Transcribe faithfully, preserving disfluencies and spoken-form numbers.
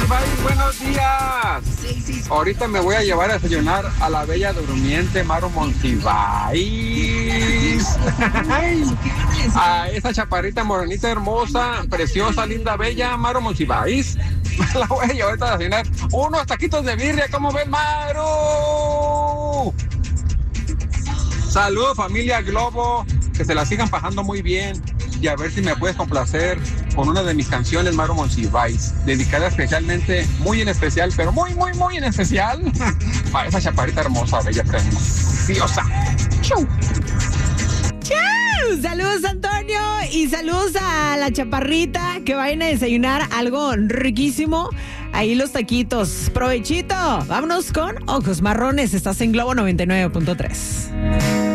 Monsiváis, buenos días. Ahorita me voy a llevar a desayunar a la bella durmiente Maru Monsiváis. A esa chaparrita morenita hermosa, preciosa, linda, bella Maru Monsiváis. La voy a llevar a desayunar unos taquitos de birria. ¿Cómo ven, Maru? Saludos, familia Globo. Que se la sigan pasando muy bien. Y a ver si me puedes complacer con una de mis canciones, Maru Monsiváis, dedicada especialmente, muy en especial, pero muy, muy, muy en especial, para esa chaparrita hermosa, bella, preciosa. ¡Chau! ¡Chau! Saludos, Antonio, y saludos a la chaparrita, que vayan a desayunar algo riquísimo. Ahí los taquitos. ¡Provechito! Vámonos con Ojos Marrones. Estás en Globo noventa y nueve punto tres.